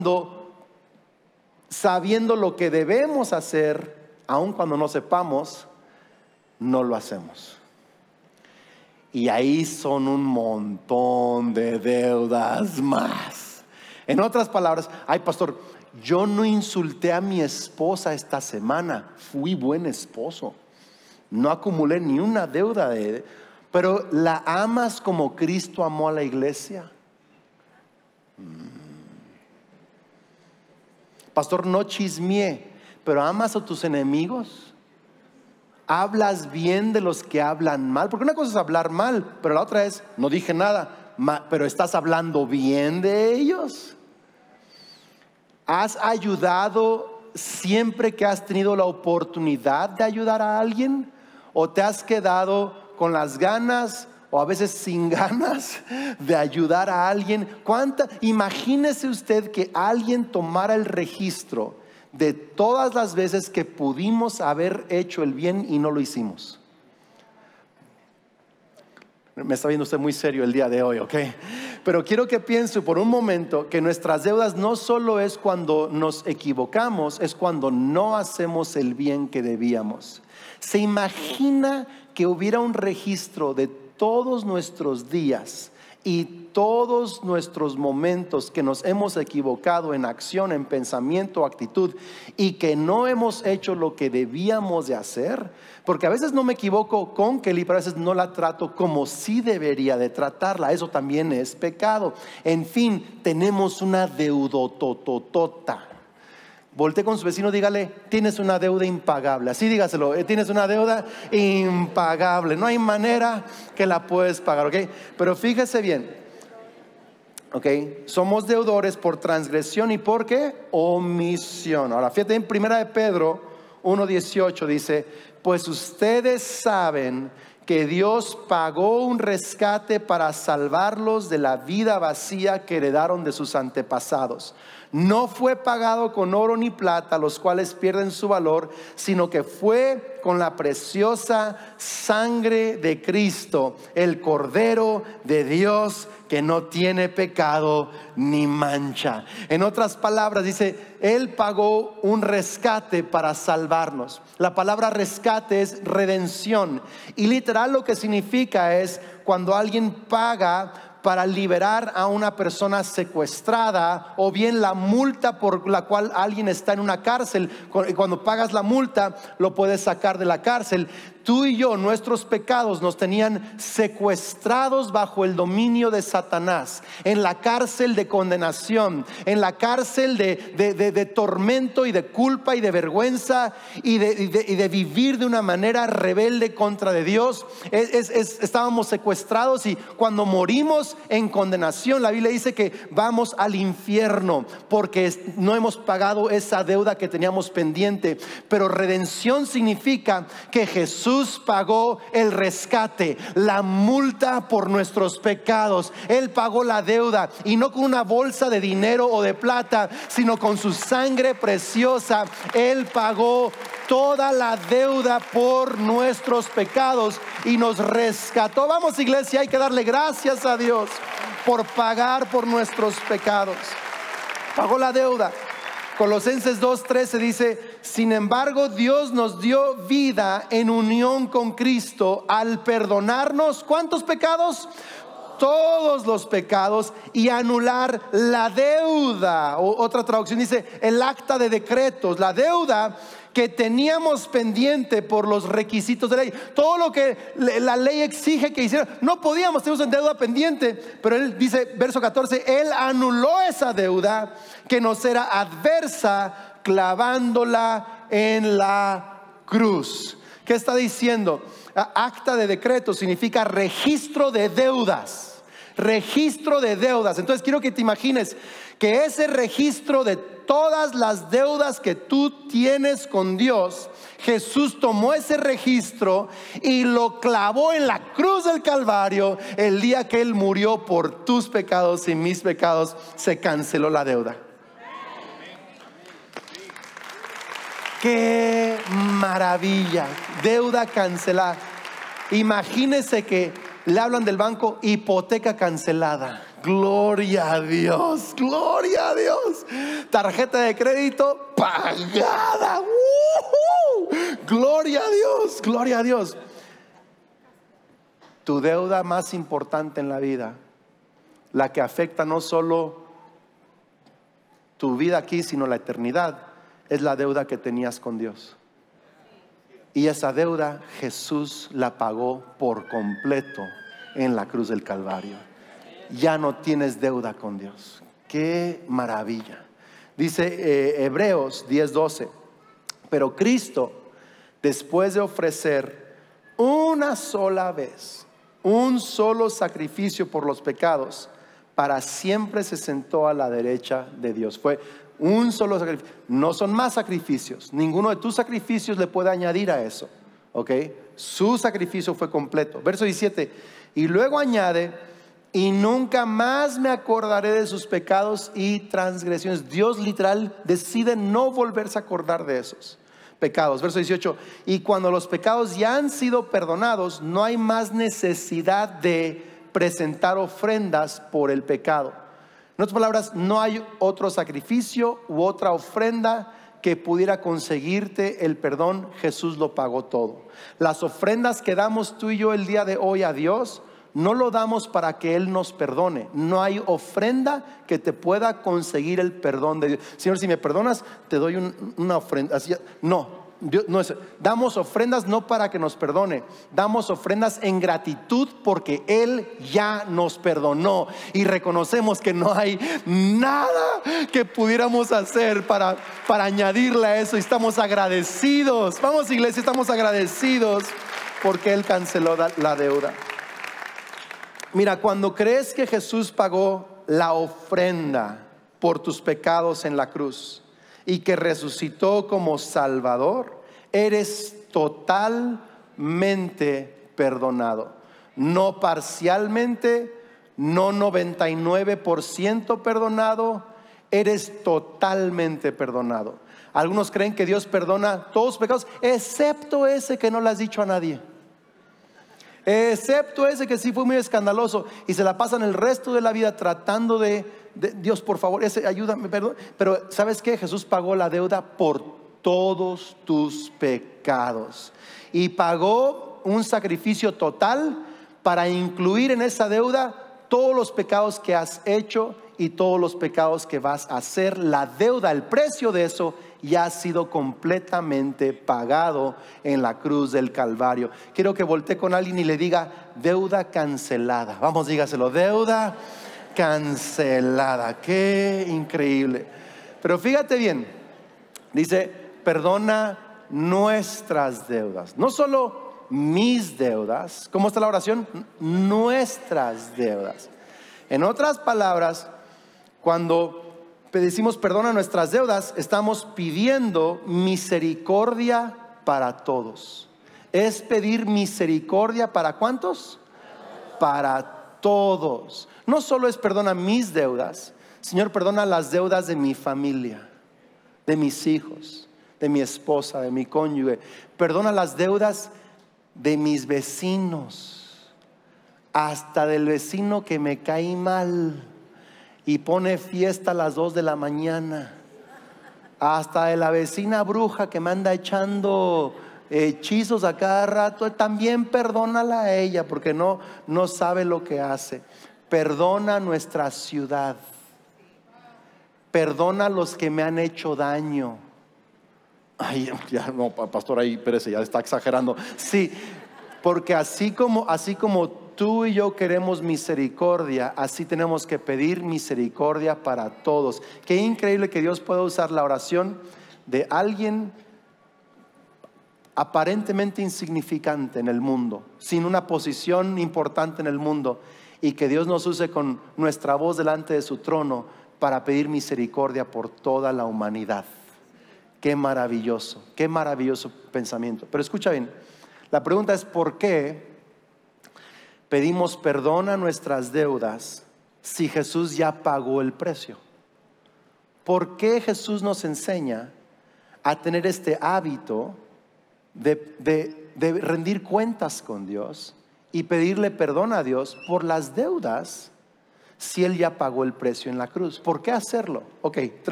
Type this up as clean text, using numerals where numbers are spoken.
sabiendo lo que debemos hacer, aun cuando no sepamos, no lo hacemos. Y ahí son un montón de deudas más. En otras palabras, ay pastor, yo no insulté a mi esposa esta semana, fui buen esposo, no acumulé ni una deuda pero ¿la amas como Cristo amó a la iglesia? Pastor, no chismeé, pero ¿amas a tus enemigos? ¿Hablas bien de los que hablan mal? Porque una cosa es hablar mal, pero la otra es, no dije nada, pero ¿estás hablando bien de ellos? ¿Has ayudado siempre que has tenido la oportunidad de ayudar a alguien? ¿O te has quedado con las ganas o a veces sin ganas de ayudar a alguien? Imagínese usted que alguien tomara el registro de todas las veces que pudimos haber hecho el bien y no lo hicimos. Me está viendo usted muy serio el día de hoy, ¿ok? Pero quiero que piense por un momento que nuestras deudas no solo es cuando nos equivocamos, es cuando no hacemos el bien que debíamos. ¿Se imagina que hubiera un registro de todos nuestros días y todos nuestros momentos que nos hemos equivocado en acción, en pensamiento, actitud, y que no hemos hecho lo que debíamos de hacer? Porque a veces no me equivoco con Kelly, pero a veces no la trato como sí debería de tratarla. Eso también es pecado. En fin, tenemos una deudototota. Voltee con su vecino, dígale, tienes una deuda impagable. Así dígaselo, tienes una deuda impagable. No hay manera que la puedes pagar, ¿ok? Pero fíjese bien, ¿ok? Somos deudores por transgresión y ¿por qué? Omisión. Ahora, fíjate en 1 de Pedro 1:18 dice, pues ustedes saben que Dios pagó un rescate para salvarlos de la vida vacía que heredaron de sus antepasados. No fue pagado con oro ni plata, los cuales pierden su valor, sino que fue con la preciosa sangre de Cristo, el Cordero de Dios, que no tiene pecado ni mancha. En otras palabras dice, Él pagó un rescate para salvarnos. La palabra rescate es redención, y literal lo que significa es cuando alguien paga para liberar a una persona secuestrada, o bien la multa por la cual alguien está en una cárcel. Cuando pagas la multa, lo puedes sacar de la cárcel. Tú y yo, nuestros pecados nos tenían secuestrados bajo el dominio de Satanás, en la cárcel de condenación, en la cárcel de tormento y de culpa y de vergüenza y de vivir de una manera rebelde contra de Dios. Estábamos secuestrados, y cuando morimos en condenación, la Biblia dice que vamos al infierno porque no hemos pagado esa deuda que teníamos pendiente. Pero redención significa que Jesús pagó el rescate, la multa por nuestros pecados. Él pagó la deuda, y no con una bolsa de dinero o de plata, sino con su sangre preciosa. Él pagó toda la deuda por nuestros pecados y nos rescató. Vamos, iglesia, hay que darle gracias a Dios por pagar por nuestros pecados. Pagó la deuda. Colosenses 2:13 dice, sin embargo Dios nos dio vida en unión con Cristo al perdonarnos, ¿cuántos pecados? Todos los pecados, y anular la deuda. Otra traducción dice el acta de decretos, la deuda que teníamos pendiente por los requisitos de ley. Todo lo que la ley exige que hiciera, no podíamos, teníamos en deuda pendiente. Pero él dice, verso 14, Él anuló esa deuda que nos era adversa, clavándola en la cruz. ¿Qué está diciendo? Acta de decreto significa registro de deudas. Registro de deudas. Entonces quiero que te imagines que ese registro de todas las deudas que tú tienes con Dios, Jesús tomó ese registro y lo clavó en la cruz del Calvario. El día que Él murió por tus pecados y mis pecados, se canceló la deuda. ¡Qué maravilla! Deuda cancelada. Imagínese que le hablan del banco, hipoteca cancelada. Gloria a Dios, gloria a Dios. Tarjeta de crédito pagada. Gloria a Dios, gloria a Dios. Tu deuda más importante en la vida, la que afecta no solo tu vida aquí, sino la eternidad, es la deuda que tenías con Dios. Y esa deuda Jesús la pagó por completo en la cruz del Calvario. Ya no tienes deuda con Dios. ¡Qué maravilla! Dice Hebreos 10:12, pero Cristo, después de ofrecer una sola vez un solo sacrificio por los pecados, para siempre se sentó a la derecha de Dios. Fue un solo sacrificio. No son más sacrificios. Ninguno de tus sacrificios le puede añadir a eso. ¿Ok? Su sacrificio fue completo. Verso 17. Y luego añade: y nunca más me acordaré de sus pecados y transgresiones. Dios literal decide no volverse a acordar de esos pecados. Verso 18. Y cuando los pecados ya han sido perdonados, no hay más necesidad de presentar ofrendas por el pecado. En otras palabras, no hay otro sacrificio u otra ofrenda que pudiera conseguirte el perdón. Jesús lo pagó todo. Las ofrendas que damos tú y yo el día de hoy a Dios, no lo damos para que Él nos perdone. No hay ofrenda que te pueda conseguir el perdón de Dios. Señor, si me perdonas, te doy una ofrenda. Así, no. Dios, no es, damos ofrendas no para que nos perdone, damos ofrendas en gratitud porque Él ya nos perdonó y reconocemos que no hay nada que pudiéramos hacer para añadirle a eso. Y estamos agradecidos. Vamos, iglesia, estamos agradecidos porque Él canceló la deuda. Mira, cuando crees que Jesús pagó la ofrenda por tus pecados en la cruz y que resucitó como Salvador, eres totalmente perdonado. No parcialmente, no 99% perdonado, eres totalmente perdonado. Algunos creen que Dios perdona todos los pecados, excepto ese que no le has dicho a nadie. Excepto ese que sí fue muy escandaloso y se la pasan el resto de la vida tratando de Dios, por favor, ese ayúdame, perdón. Pero ¿sabes qué? Jesús pagó la deuda por todos tus pecados y pagó un sacrificio total para incluir en esa deuda todos los pecados que has hecho y todos los pecados que vas a hacer. La deuda, el precio de eso ya ha sido completamente pagado en la cruz del Calvario. Quiero que voltee con alguien y le diga: deuda cancelada. Vamos, dígaselo: deuda cancelada. Qué increíble. Pero fíjate bien, dice: perdona nuestras deudas. No solo mis deudas. ¿Cómo está la oración? Nuestras deudas. En otras palabras, cuando decimos perdona nuestras deudas, estamos pidiendo misericordia para todos. Es pedir misericordia ¿para cuántos? Para todos. No solo es perdona mis deudas, Señor, perdona las deudas de mi familia, de mis hijos, de mi esposa, de mi cónyuge. Perdona las deudas de mis vecinos, hasta del vecino que me cae mal y pone fiesta a las 2 de la mañana, hasta de la vecina bruja que me anda echando hechizos a cada rato. También perdónala a ella porque no sabe lo que hace. Perdona nuestra ciudad. Perdona a los que me han hecho daño. Ay, ya no, pastor, ahí Pérez ya está exagerando. Sí, porque así como tú y yo queremos misericordia, así tenemos que pedir misericordia para todos. Qué increíble que Dios pueda usar la oración de alguien aparentemente insignificante en el mundo, sin una posición importante en el mundo, y que Dios nos use con nuestra voz delante de su trono para pedir misericordia por toda la humanidad. Qué maravilloso pensamiento. Pero escucha bien, la pregunta es: ¿por qué pedimos perdón a nuestras deudas si Jesús ya pagó el precio? ¿Por qué Jesús nos enseña a tener este hábito de rendir cuentas con Dios y pedirle perdón a Dios por las deudas si Él ya pagó el precio en la cruz? ¿Por qué hacerlo? Ok,